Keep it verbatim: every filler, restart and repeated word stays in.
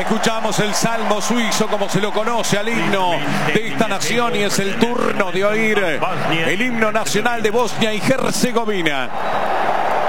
Escuchamos el salmo suizo como se lo conoce al himno de esta nación y es el turno de oír el himno nacional de Bosnia y Herzegovina.